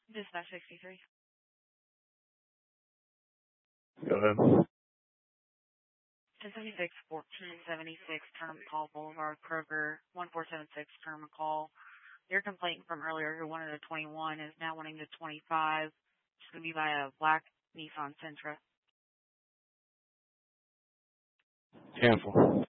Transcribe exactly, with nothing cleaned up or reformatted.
Dispatch sixty-three. Go ahead. ten seventy-six, fourteen seventy-six, Tournament Call Boulevard, Kroger, one four seven six, Tournament Call. Your complaint from earlier who wanted a twenty-one is now wanting the twenty-five. It's going to be by a black Nissan Sentra. Cancel.